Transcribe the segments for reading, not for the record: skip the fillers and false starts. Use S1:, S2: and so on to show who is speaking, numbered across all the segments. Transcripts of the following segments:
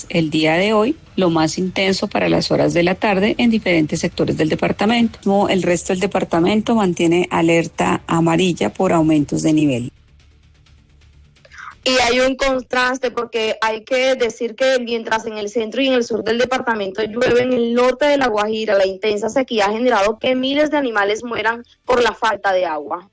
S1: lluvias el día de hoy, lo más intenso para las horas de la tarde en diferentes sectores del departamento. Como el resto del departamento mantiene alerta amarilla por aumentos de nivel.
S2: Y hay un contraste porque hay que decir que mientras en el centro y en el sur del departamento llueve, en el norte de La Guajira la intensa sequía ha generado que miles de animales mueran por la falta de agua.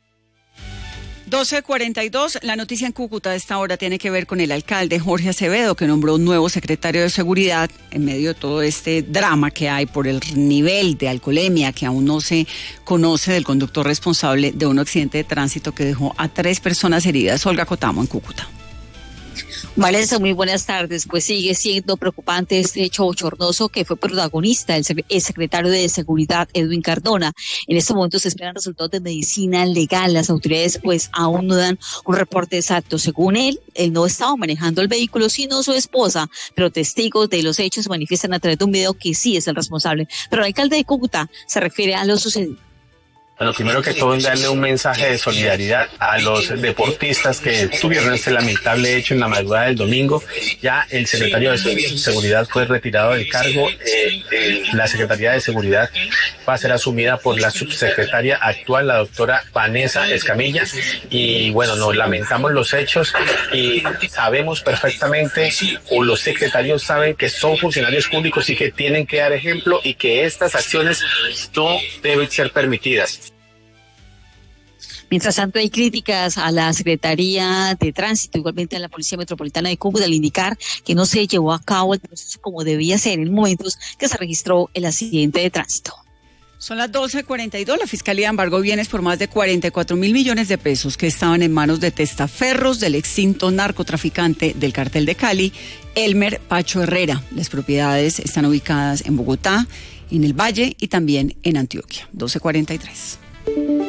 S3: 12:42, la noticia en Cúcuta de esta hora tiene que ver con el alcalde Jorge Acevedo, que nombró un nuevo secretario de seguridad en medio de todo este drama que hay por el nivel de alcoholemia que aún no se conoce del conductor responsable de un accidente de tránsito que dejó a 3 personas heridas. Olga Cotamo, en Cúcuta.
S4: Vanessa, muy buenas tardes. Pues sigue siendo preocupante este hecho bochornoso que fue protagonista el secretario de Seguridad, Edwin Cardona. En este momento se esperan resultados de medicina legal. Las autoridades pues aún no dan un reporte exacto. Según él no estaba manejando el vehículo, sino su esposa, pero testigos de los hechos manifiestan a través de un video que sí es el responsable. Pero el alcalde de Cúcuta se refiere a lo sucedido.
S5: Bueno, primero que todo, darle un mensaje de solidaridad a los deportistas que tuvieron este lamentable hecho en la madrugada del domingo. Ya el secretario de Seguridad fue retirado del cargo. La Secretaría de Seguridad va a ser asumida por la subsecretaria actual, la doctora Vanessa Escamilla. Y bueno, nos lamentamos los hechos y sabemos perfectamente, o los secretarios saben que son funcionarios públicos y que tienen que dar ejemplo y que estas acciones no deben ser permitidas.
S4: Mientras tanto, hay críticas a la Secretaría de Tránsito, igualmente a la Policía Metropolitana de Cúcuta, al indicar que no se llevó a cabo el proceso como debía ser en momentos que se registró el accidente de tránsito.
S3: Son las 12:42. La Fiscalía embargó bienes por más de 44.000 millones de pesos que estaban en manos de testaferros del extinto narcotraficante del Cartel de Cali, Elmer Pacho Herrera. Las propiedades están ubicadas en Bogotá, en el Valle y también en Antioquia. 12:43.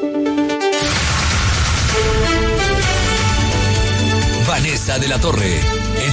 S6: Vanessa de la Torre.